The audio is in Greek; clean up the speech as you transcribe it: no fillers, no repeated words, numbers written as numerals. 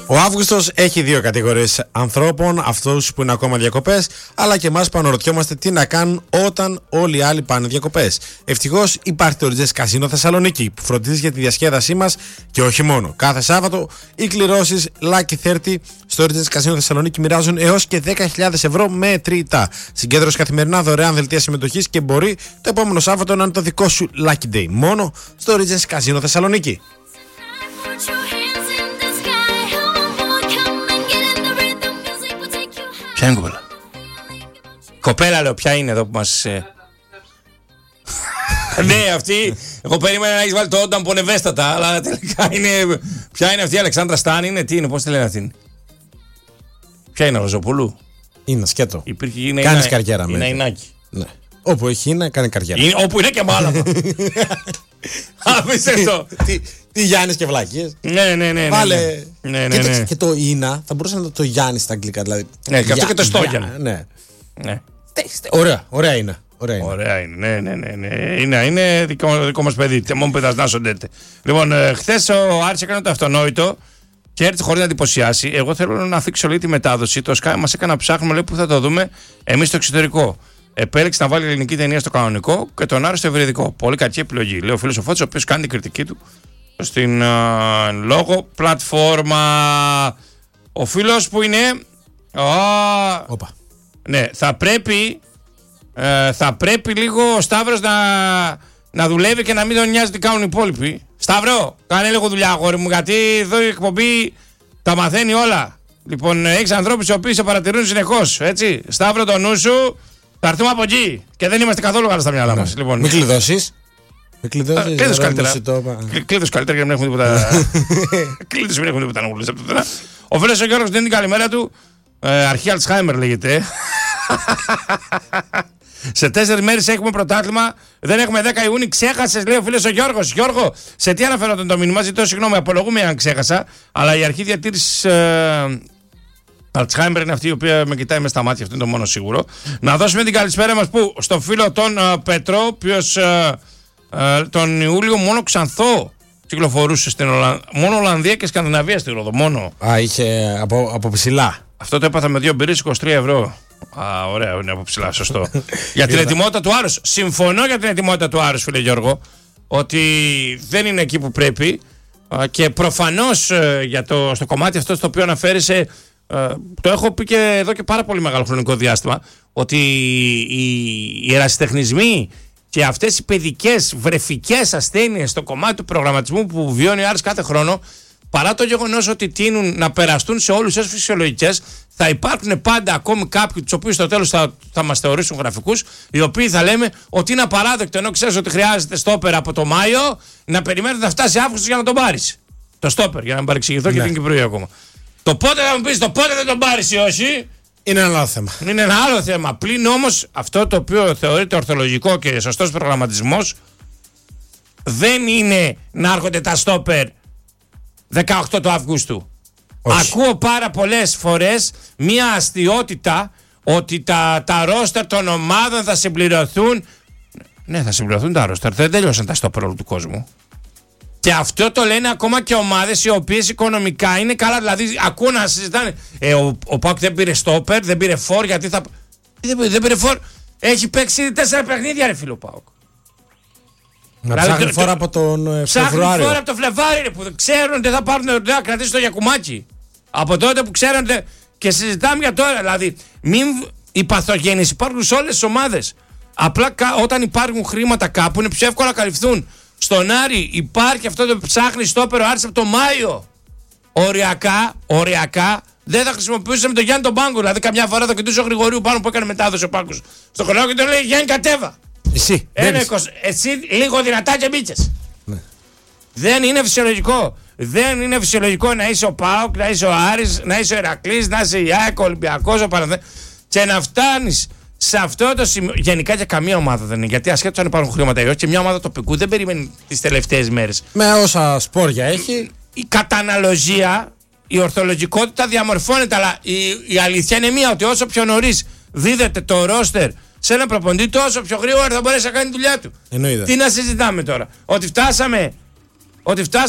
Ο Αύγουστος έχει δύο κατηγορίες ανθρώπων, αυτούς που είναι ακόμα διακοπές, αλλά και εμάς που αναρωτιόμαστε τι να κάνουν όταν όλοι οι άλλοι πάνε διακοπές. Ευτυχώς υπάρχει το Ridges Casino Θεσσαλονίκη που φροντίζει για τη διασκέδασή μας και όχι μόνο. Κάθε Σάββατο οι κληρώσεις Lucky 30 στο Ridges Casino Θεσσαλονίκη μοιράζουν έως και 10.000 ευρώ μετρητά. Συγκέντρωση καθημερινά, δωρεάν δελτία συμμετοχής και μπορεί το επόμενο Σάββατο να είναι το δικό σου Lucky Day. Μόνο στο Ridges Casino Θεσσαλονίκη. Ποια είναι η κοπέλα? Κοπέλα λέω, ποια είναι εδώ που μας... Ναι, αυτή. Εγώ περίμενα να έχεις βάλει το όταν πονευέστατα, αλλά τελικά είναι... Ποια είναι αυτή η Αλεξάνδρα Στάν, είναι, τι είναι, πώς τη λένε αυτήν? Ποια είναι, Ροζοπούλου? Είναι σκέτο. Υπήρχε, κάνεις καριέρα είναι Ινάκη. Ναι. Όπου έχει είναι, κάνει καριέρα. Όπου είναι και μάλαμα. Άφησε το. Τι Γιάννης και βλάκιες. Ναι. Βάλε. Ναι. Και το Ινα θα μπορούσε να το Γιάννη στα αγγλικά. Δηλαδή. Ναι, και αυτό και το Στόγιαν. Ναι. Ωραία είναι. Ωραία είναι. Ναι. Είναι δικό μας παιδί. Μόνο παιδασνάσονται. Λοιπόν, χθες ο Άρης έκανε το αυτονόητο και έρθει χωρίς να εντυπωσιάσει. Εγώ θέλω να θίξω λίγο τη μετάδοση. Το Sky μας έκανε να ψάχνουμε λέει, που θα το δούμε εμείς στο εξωτερικό. Επέλεξε να βάλει ελληνική ταινία στο κανονικό και τον Άρη στο ευρυδικό. Πολύ κακή επιλογή. Λέει ο φίλος ο Φώτης, ο οποίος κάνει την κριτική του στην λόγο πλατφόρμα. Ο φίλος που είναι. Όπα. Ναι, θα πρέπει λίγο ο Σταύρος να δουλεύει και να μην τον νοιάζει τι κάνουν οι υπόλοιποι. Σταύρο, κάνε λίγο δουλειά, αγόρι μου, γιατί εδώ η εκπομπή τα μαθαίνει όλα. Λοιπόν, έχεις ανθρώπους οι οποίοι σε παρατηρούν συνεχώς. Έτσι. Σταύρο, το νου σου. Θα έρθουμε από εκεί και δεν είμαστε καθόλου καλά στα μυαλά μας. Λοιπόν, μην κλειδώσεις. Κλείδος καλύτερα. Κλείδος καλύτερα για να μην έχουμε τίποτα. Κλείδος μην έχουμε τίποτα να βουλείς από το τώρα. Ο φίλος ο Γιώργος δίνει την καλημέρα του. Αρχή Αλτσχάιμερ λέγεται. Σε 4 μέρες έχουμε πρωτάθλημα. Δεν έχουμε 10 Ιούνιου. Ξέχασες, λέει ο φίλος ο Γιώργος. Γιώργο, σε τι αναφερόταν το μήνυμα? Ζητώ συγγνώμη, απολογούμε αν ξέχασα. Αλλά η αρχή διατήρησης Αλτσχάιμερ είναι αυτή η οποία με κοιτάει μες στα μάτια. Αυτό είναι το μόνο σίγουρο. Να δώσουμε την καλησπέρα μας που στο φίλο τον Πετρό, ο οποίος τον Ιούλιο μόνο Ξανθό κυκλοφορούσε στην Ολλανδία. Μόνο Ολλανδία και Σκανδιναβία στη Ρόδο. Μόνο. Είχε από ψηλά. Αυτό το έπαθα με 2 μπυρίες 23 ευρώ. Ωραία, είναι από ψηλά, σωστό. Για την ετοιμότητα του Άρους. Συμφωνώ για την ετοιμότητα του Άρους, φίλε Γιώργο, ότι δεν είναι εκεί που πρέπει. Και προφανώς στο κομμάτι αυτό στο οποίο αναφέρεσαι. Το έχω πει και εδώ και πάρα πολύ μεγάλο χρονικό διάστημα, ότι οι ερασιτεχνισμοί και αυτές οι παιδικές βρεφικές ασθένειες στο κομμάτι του προγραμματισμού που βιώνει ο Άρης κάθε χρόνο, παρά το γεγονός ότι τείνουν να περαστούν σε όλους ως φυσιολογικές, θα υπάρχουν πάντα ακόμη κάποιοι τους οποίους στο τέλος θα μας θεωρήσουν γραφικούς, οι οποίοι θα λέμε ότι είναι απαράδεκτο, ενώ ξέρεις ότι χρειάζεται στόπερ από το Μάιο, να περιμένουν να φτάσει Αύγουστος για να τον πάρεις. Το στόπερ, για να μην παρεξηγηθώ και την Κυπρία ακόμα. Το πότε θα μου πεις, το πότε δεν τον πάρεις ή όχι, είναι ένα άλλο θέμα. Είναι ένα άλλο θέμα. Πλην όμως αυτό το οποίο θεωρείται ορθολογικό και σωστός προγραμματισμός δεν είναι να έρχονται τα στόπερ 18 του Αυγούστου. Όχι. Ακούω πάρα πολλές φορές μια αστιότητα ότι τα ρόστερ των ομάδων θα συμπληρωθούν. Ναι, θα συμπληρωθούν τα ρόστερ. Δεν τελειώσαν τα στόπερ όλου του κόσμου. Και αυτό το λένε ακόμα και ομάδες οι οποίες οικονομικά είναι καλά. Δηλαδή, ακούω να συζητάνε. Ο ΠΑΟΚ δεν πήρε στόπερ, δεν πήρε φόρ, γιατί θα. Δεν πήρε φόρ. Έχει παίξει 4 παιχνίδια, ρε φίλο ΠΑΟΚ. Να ψάχνει φόρα από τον Φλεβάρι. Ψάχνει φόρα από τον Φλεβάρι, που ξέρουν ότι θα πάρουν να κρατήσουν το γιακουμάκι. Από τότε που ξέρουν. Και συζητάμε για τώρα. Δηλαδή, οι παθογένειες υπάρχουν σε όλες τις ομάδες. Απλά όταν υπάρχουν χρήματα κάπου είναι πιο εύκολο να καλυφθούν. Στον Άρη υπάρχει αυτό το ψάχνει στόπερ ο Άρης από το Μάιο. Οριακά δεν θα χρησιμοποιούσε με τον Γιάννη τον Πάγκο. Δηλαδή, καμιά φορά θα κοιτούσε ο Γρηγορίου πάνω που έκανε μετάδοση ο Πάγκος στο χωριό και τον λέει Γιάννη, κατέβα. Εσύ λίγο δυνατά και μπήκες. Ναι. Δεν είναι φυσιολογικό. Δεν είναι φυσιολογικό να είσαι ο ΠΑΟΚ, να είσαι ο Άρης, να είσαι ο Ηρακλής, να είσαι η ΑΕΚ, ο Ολυμπιακός, ο Παναθηναϊκός και να φτάνεις σε αυτό το σημείο. Γενικά για καμία ομάδα δεν είναι. Γιατί ασχέτως αν υπάρχουν χρήματα ή όχι, και μια ομάδα τοπικού δεν περιμένει τις τελευταίες μέρες. Με όσα σπόρια έχει. Η καταναλωγία, η ορθολογικότητα διαμορφώνεται. Αλλά η αλήθεια είναι μία, ότι όσο πιο νωρίς δίδεται το ρόστερ σε ένα προπονητή, τόσο πιο γρήγορα θα μπορέσει να κάνει τη δουλειά του. Εννοείται. Τι να συζητάμε τώρα. Ότι φτάσαμε